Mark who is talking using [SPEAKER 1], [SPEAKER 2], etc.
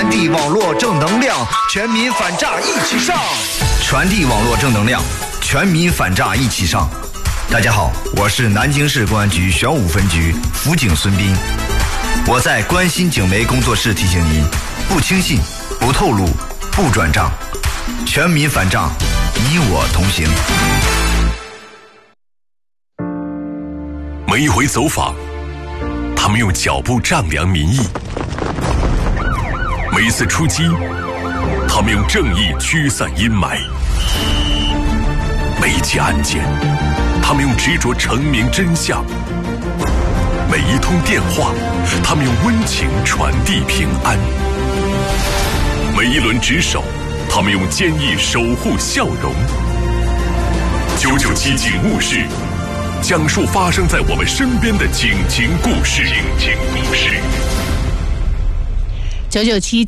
[SPEAKER 1] 递网络正能量，全民反诈一起上！传递网络正能量，全民反诈一起上。大家好，我是南京市公安局玄武分局辅警孙斌。我在关心警媒工作室提醒您：不轻信，不透露，不转账，全民反诈，你我同行。
[SPEAKER 2] 每一回走访，他们用脚步丈量民意；每一次出击，他们用正义驱散阴霾；每一起案件，他们用执着澄明真相；每一通电话，他们用温情传递平安；每一轮值守，他们用坚毅守护笑容。997警务室，讲述发生在我们身边的警情故事。997